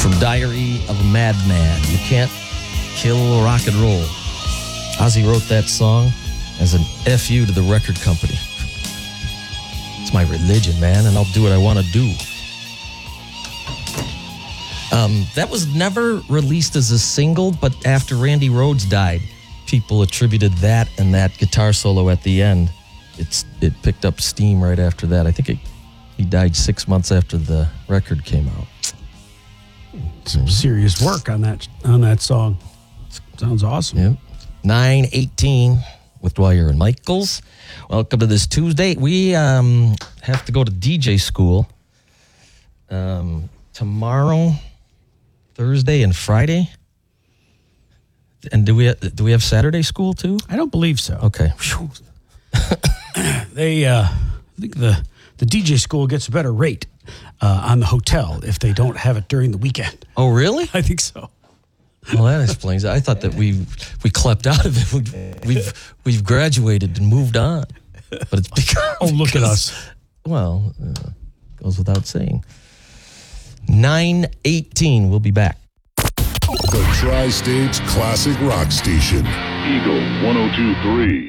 From Diary of a Madman. You can't kill rock and roll. Ozzy wrote that song as an FU to the record company. It's my religion, man, and I'll do what I want to do. That was never released as a single, but after Randy Rhoads died, people attributed that and that guitar solo at the end. It picked up steam right after that. I think he died 6 months after the record came out. Some serious work on that song. Sounds awesome. Yep. 9:18 with Dwyer and Michaels. Welcome to this Tuesday. We have to go to DJ school tomorrow, Thursday, and Friday. And do we have Saturday school too? I don't believe so. Okay. I think the DJ school gets a better rate on the hotel if they don't have it during the weekend. Oh, really? I think so. Well, that explains it. I thought that we clept out of it. We've graduated and moved on. But it's because look at us. Well, goes without saying. 9:18. We'll be back. The Tri-State's classic rock station. Eagle 102.3.